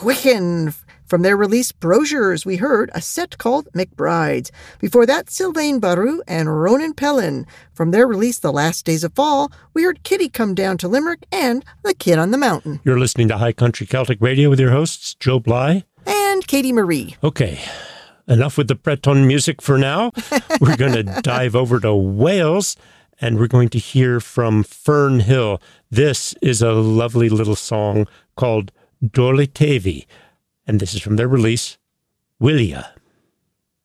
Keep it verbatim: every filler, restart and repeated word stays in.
Quicken. From their release Brochures, we heard a set called McBrides. Before that, Sylvain Baru and Ronan Pellin. From their release The Last Days of Fall, we heard Kitty Come Down to Limerick and The Kid on the Mountain. You're listening to High Country Celtic Radio with your hosts, Joe Bly and Katie Marie. Okay, enough with the Breton music for now. We're going to dive over to Wales, and we're going to hear from Fern Hill. This is a lovely little song called Dorley Tavy, and this is from their release, Willia.